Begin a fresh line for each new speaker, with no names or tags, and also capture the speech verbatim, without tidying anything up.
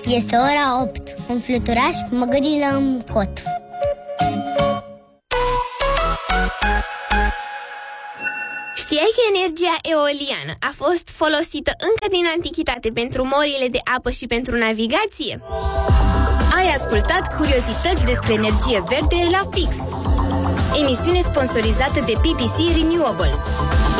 Este ora opt. Un fluturaș mă gâdilă în cot.
Știai că energia eoliană a fost folosită încă din antichitate pentru morile de apă și pentru navigație?
Ai ascultat curiozități despre energie verde la Fix, emisiune sponsorizată de P P C Renewables.